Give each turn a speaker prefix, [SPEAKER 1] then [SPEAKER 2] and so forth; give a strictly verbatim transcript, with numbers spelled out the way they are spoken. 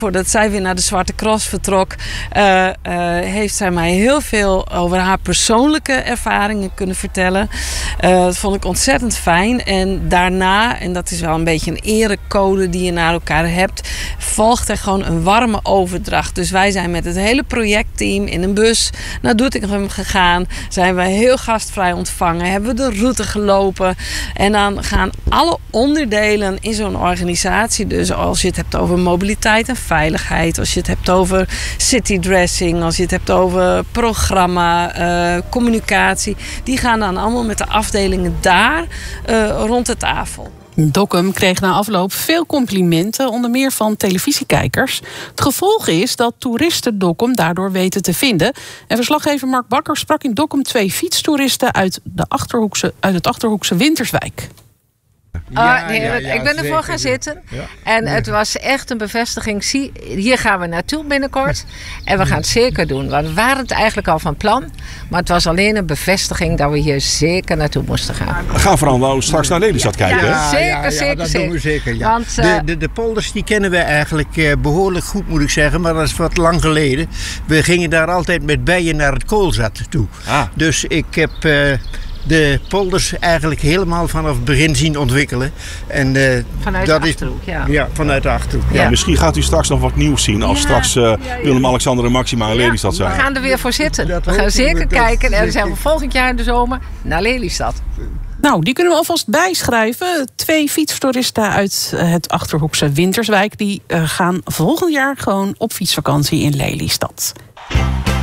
[SPEAKER 1] Voordat zij weer naar de Zwarte Cross vertrok, uh, uh, heeft zij mij heel veel over haar persoonlijke ervaringen kunnen vertellen. Uh, dat vond ik ontzettend fijn. En daarna, en dat is wel een beetje een erecode die je naar elkaar hebt, volgt er gewoon een warme overdracht. Dus wij zijn met het hele projectteam in een bus naar Doetinchem gegaan. Zijn we heel gastvrij ontvangen. Hebben we de route gelopen. En dan gaan alle onderdelen in zo'n organisatie, dus als je het hebt over mobiliteit en veiligheid, als je het hebt over citydressing, als je het hebt over programma, uh, communicatie, die gaan dan allemaal met de afdelingen daar uh, rond de tafel.
[SPEAKER 2] Dokkum kreeg na afloop veel complimenten, onder meer van televisiekijkers. Het gevolg is dat toeristen Dokkum daardoor weten te vinden. En verslaggever Mark Bakker sprak in Dokkum twee fietstoeristen uit, de Achterhoekse, uit het Achterhoekse Winterswijk.
[SPEAKER 3] Ja, nee, ja, ja, ik ben ervoor gaan zitten. Ja. En het was echt een bevestiging. Zie, hier gaan we naartoe binnenkort. En we gaan het zeker doen. Want we waren het eigenlijk al van plan. Maar het was alleen een bevestiging dat we hier zeker naartoe moesten gaan.
[SPEAKER 4] We gaan vooral nou straks naar Lelystad kijken.
[SPEAKER 3] Ja, zeker, ja, ja, zeker,
[SPEAKER 5] dat
[SPEAKER 3] zeker.
[SPEAKER 5] doen we zeker. Ja.
[SPEAKER 3] Want, uh,
[SPEAKER 5] de, de, de polders die kennen we eigenlijk uh, behoorlijk goed, moet ik zeggen. Maar dat is wat lang geleden. We gingen daar altijd met bijen naar het koolzat toe. Ah. Dus ik heb Uh, de polders eigenlijk helemaal vanaf het begin zien ontwikkelen. En, uh,
[SPEAKER 3] vanuit
[SPEAKER 5] dat
[SPEAKER 3] de Achterhoek,
[SPEAKER 5] is,
[SPEAKER 3] ja.
[SPEAKER 5] Ja, vanuit de Achterhoek.
[SPEAKER 4] Ja. Ja, misschien gaat u straks nog wat nieuws zien als ja. straks uh, ja, ja. Willem-Alexander en Maxima in ja. Lelystad zijn.
[SPEAKER 3] We gaan er weer voor zitten. Dat we gaan zeker we, kijken. En dan zijn we volgend jaar in de zomer naar Lelystad.
[SPEAKER 2] Nou, die kunnen we alvast bijschrijven. Twee fietstoeristen uit het Achterhoekse Winterswijk, die uh, gaan volgend jaar gewoon op fietsvakantie in Lelystad.